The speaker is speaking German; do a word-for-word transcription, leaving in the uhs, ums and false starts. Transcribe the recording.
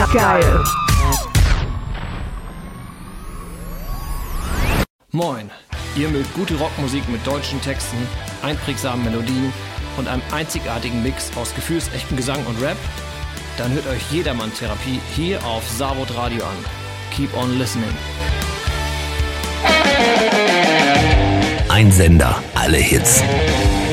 Geil. Moin, ihr mögt gute Rockmusik mit deutschen Texten, einprägsamen Melodien und einem einzigartigen Mix aus gefühlsechtem Gesang und Rap? Dann hört euch Jedermann-Therapie hier auf Savod Radio an. Keep on listening. Ein Sender, alle Hits.